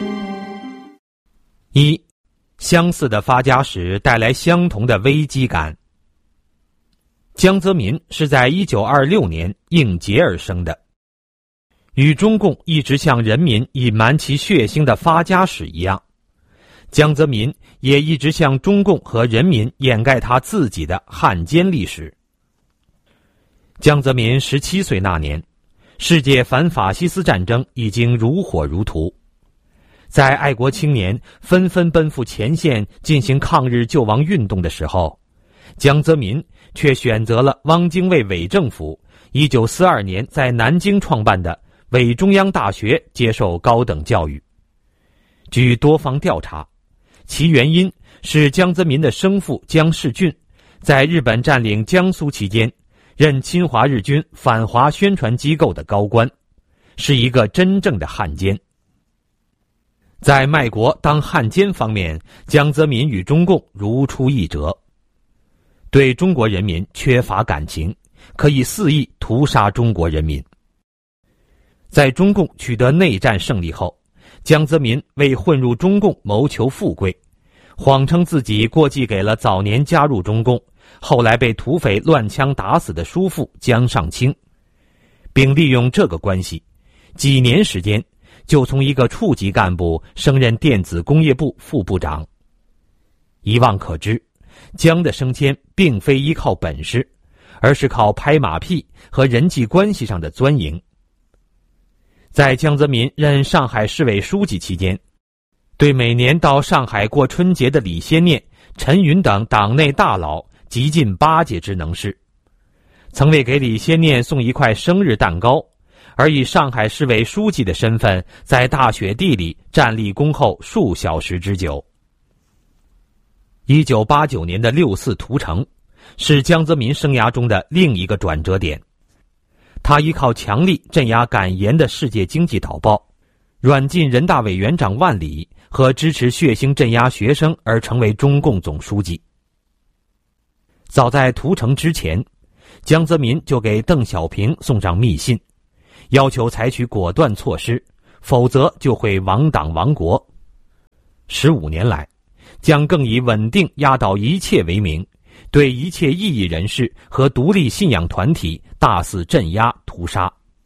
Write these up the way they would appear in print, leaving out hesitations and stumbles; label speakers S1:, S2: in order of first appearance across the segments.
S1: 一、相似的发家史带来相同的危机感。江泽民是在1926年应节而生的，与中共一直向人民隐瞒其血腥的发家史一样，江泽民也一直向中共和人民掩盖他自己的汉奸历史。江泽民17岁那年，世界反法西斯战争已经如火如荼，在爱国青年纷纷奔赴前线进行抗日救亡运动的时候，江泽民却选择了汪精卫伪政府1942年在南京创办的伪中央大学接受高等教育。据多方调查，其原因是江泽民的生父江世俊在日本占领江苏期间任侵华日军反华宣传机构的高官，是一个真正的汉奸。在卖国当汉奸方面，江泽民与中共如出一辙，对中国人民缺乏感情，可以肆意屠杀中国人民。在中共取得内战胜利后，江泽民为混入中共谋求富贵，谎称自己过继给了早年加入中共后来被土匪乱枪打死的叔父江上清，并利用这个关系，几年时间就从一个处级干部升任电子工业部副部长。一望可知，江的升迁并非依靠本事，而是靠拍马屁和人际关系上的钻营。在江泽民任上海市委书记期间，对每年到上海过春节的李先念、陈云等党内大佬极尽巴结之能事，曾为给李先念送一块生日蛋糕，而以上海市委书记的身份在大雪地里站立恭候数小时之久。1989年的六四屠城是江泽民生涯中的另一个转折点。他依靠强力镇压敢言的世界经济导报，软禁人大委员长万里和支持血腥镇压学生而成为中共总书记。早在屠城之前，江泽民就给邓小平送上密信，要求采取果断措施，否则就会亡党亡国。15年来，将更以稳定压倒一切为名，对一切异议人士和独立信仰团体大肆镇压屠杀。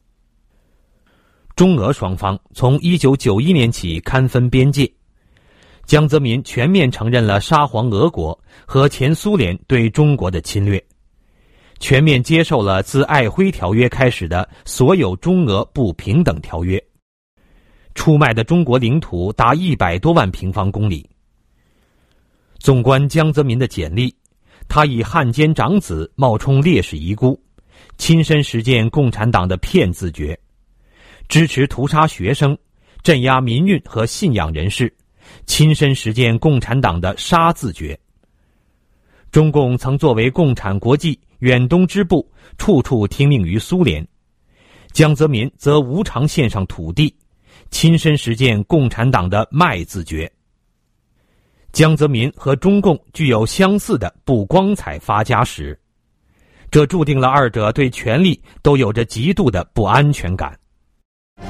S1: 中俄双方从1991年起勘分边界，江泽民全面承认了沙皇俄国和前苏联对中国的侵略，全面接受了自瑷珲条约开始的所有中俄不平等条约，出卖的中国领土达100多万平方公里。纵观江泽民的简历，他以汉奸长子冒充烈士遗孤，亲身实践共产党的骗自觉，支持屠杀学生，镇压民运和信仰人士，亲身实践共产党的杀自觉。中共曾作为共产国际远东支部，处处听命于苏联，江泽民则无偿献上土地，亲身实践共产党的卖自觉。江泽民和中共具有相似的不光彩发家史，这注定了二者对权力都有着极度的不安全感。